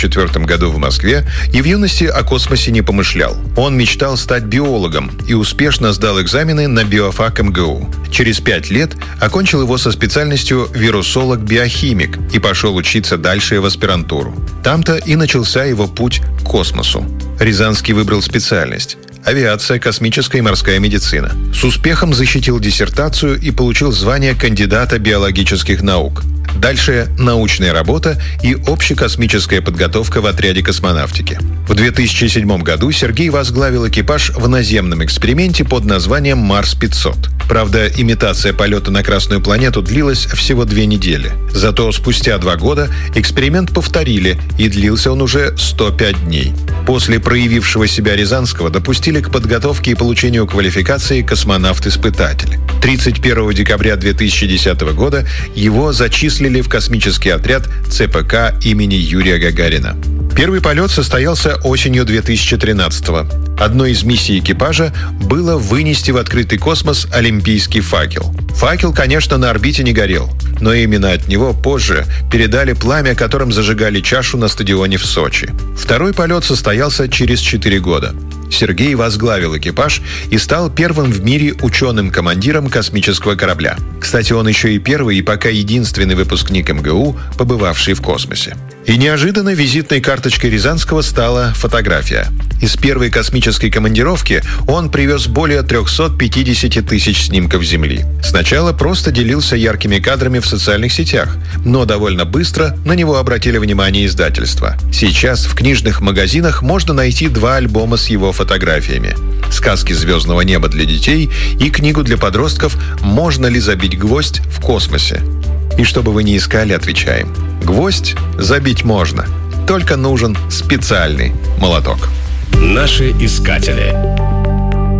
1904 году в Москве и в юности о космосе не помышлял. Он мечтал стать биологом и успешно сдал экзамены на биофак МГУ. Через 5 лет окончил его со специальностью вирусолог-биохимик и пошел учиться дальше в аспирантуру. Там-то и начался его путь к космосу. Рязанский выбрал специальность – авиация, космическая и морская медицина. С успехом защитил диссертацию и получил звание кандидата биологических наук. Дальше научная работа и общекосмическая подготовка в отряде космонавтики. В 2007 году Сергей возглавил экипаж в наземном эксперименте под названием «Марс-500». Правда, имитация полета на Красную планету длилась всего 2 недели. Зато спустя 2 года эксперимент повторили, и длился он уже 105 дней. После проявившего себя Рязанского допустили к подготовке и получению квалификации космонавт-испытатель. 31 декабря 2010 года его зачислили в космический отряд ЦПК имени Юрия Гагарина. Первый полет состоялся осенью 2013-го. Одной из миссий экипажа было вынести в открытый космос олимпийский факел. Факел, конечно, на орбите не горел, но именно от него позже передали пламя, которым зажигали чашу на стадионе в Сочи. Второй полет состоялся через 4 года. Сергей возглавил экипаж и стал первым в мире ученым-командиром космического корабля. Кстати, он еще и первый и пока единственный выпускник МГУ, побывавший в космосе. И неожиданно визитной карточкой Рязанского стала фотография. Из первой космической командировки он привез более 350 тысяч снимков Земли. Сначала просто делился яркими кадрами в социальных сетях, но довольно быстро на него обратили внимание издательства. Сейчас в книжных магазинах можно найти 2 альбома с его фотографиями. «Сказки звездного неба для детей» и книгу для подростков «Можно ли забить гвоздь в космосе?». И что бы вы ни искали, отвечаем: гвоздь забить можно, только нужен специальный молоток. Наши искатели.